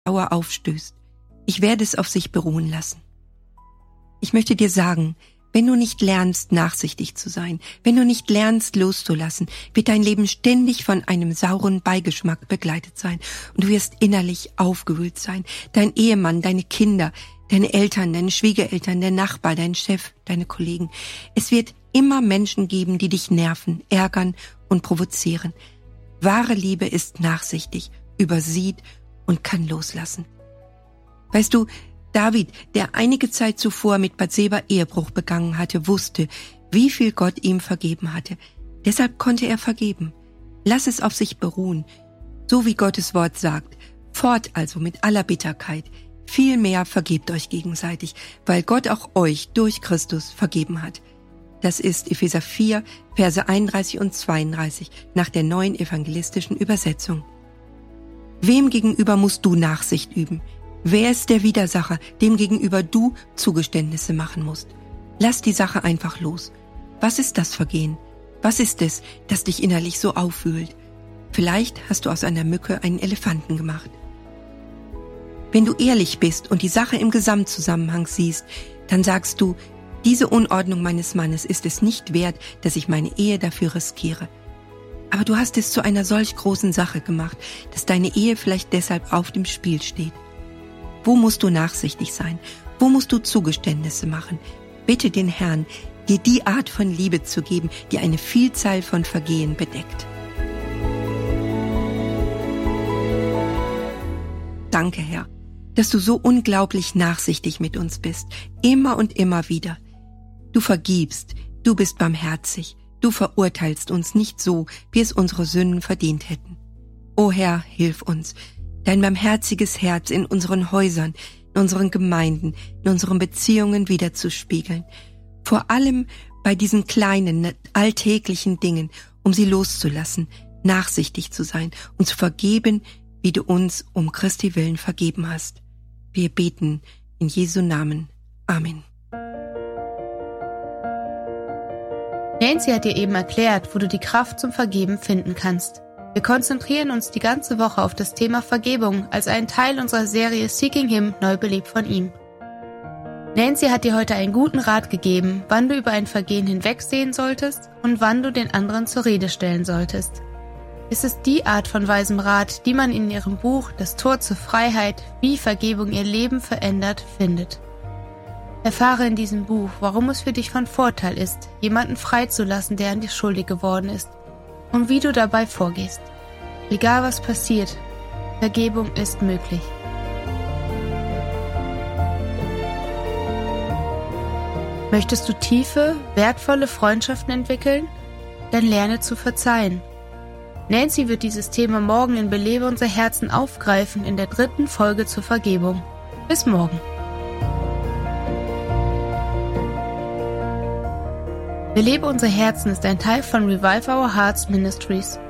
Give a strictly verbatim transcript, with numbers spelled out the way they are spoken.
Dauer aufstößt. Ich werde es auf sich beruhen lassen. Ich möchte dir sagen, wenn du nicht lernst, nachsichtig zu sein, wenn du nicht lernst, loszulassen, wird dein Leben ständig von einem sauren Beigeschmack begleitet sein und du wirst innerlich aufgewühlt sein. Dein Ehemann, deine Kinder, deine Eltern, deine Schwiegereltern, der Nachbar, dein Chef, deine Kollegen. Es wird immer Menschen geben, die dich nerven, ärgern und provozieren. Wahre Liebe ist nachsichtig, übersieht und kann loslassen. Weißt du, David, der einige Zeit zuvor mit Bathseba Ehebruch begangen hatte, wusste, wie viel Gott ihm vergeben hatte. Deshalb konnte er vergeben. Lass es auf sich beruhen, so wie Gottes Wort sagt. Fort also mit aller Bitterkeit. Vielmehr vergebt euch gegenseitig, weil Gott auch euch durch Christus vergeben hat. Das ist Epheser vier, Verse einunddreißig und zweiunddreißig nach der neuen evangelistischen Übersetzung. Wem gegenüber musst du Nachsicht üben? Wer ist der Widersacher, dem gegenüber du Zugeständnisse machen musst? Lass die Sache einfach los. Was ist das Vergehen? Was ist es, das dich innerlich so aufwühlt? Vielleicht hast du aus einer Mücke einen Elefanten gemacht. Wenn du ehrlich bist und die Sache im Gesamtzusammenhang siehst, dann sagst du, diese Unordnung meines Mannes ist es nicht wert, dass ich meine Ehe dafür riskiere. Aber du hast es zu einer solch großen Sache gemacht, dass deine Ehe vielleicht deshalb auf dem Spiel steht. Wo musst du nachsichtig sein? Wo musst du Zugeständnisse machen? Bitte den Herrn, dir die Art von Liebe zu geben, die eine Vielzahl von Vergehen bedeckt. Danke, Herr, dass du so unglaublich nachsichtig mit uns bist, immer und immer wieder. Du vergibst, du bist barmherzig, du verurteilst uns nicht so, wie es unsere Sünden verdient hätten. O Herr, hilf uns, dein barmherziges Herz in unseren Häusern, in unseren Gemeinden, in unseren Beziehungen widerzuspiegeln. Vor allem bei diesen kleinen, alltäglichen Dingen, um sie loszulassen, nachsichtig zu sein und zu vergeben, wie du uns um Christi willen vergeben hast. Wir beten in Jesu Namen. Amen. Nancy hat dir eben erklärt, wo du die Kraft zum Vergeben finden kannst. Wir konzentrieren uns die ganze Woche auf das Thema Vergebung als einen Teil unserer Serie Seeking Him, neu belebt von ihm. Nancy hat dir heute einen guten Rat gegeben, wann du über ein Vergehen hinwegsehen solltest und wann du den anderen zur Rede stellen solltest. Es ist die Art von weisem Rat, die man in ihrem Buch Das Tor zur Freiheit, wie Vergebung ihr Leben verändert, findet. Erfahre in diesem Buch, warum es für dich von Vorteil ist, jemanden freizulassen, der an dir schuldig geworden ist, und wie du dabei vorgehst. Egal was passiert, Vergebung ist möglich. Möchtest du tiefe, wertvolle Freundschaften entwickeln? Dann lerne zu verzeihen. Nancy wird dieses Thema morgen in Belebe unser Herzen aufgreifen in der dritten Folge zur Vergebung. Bis morgen. Belebe unser Herzen ist ein Teil von Revive Our Hearts Ministries.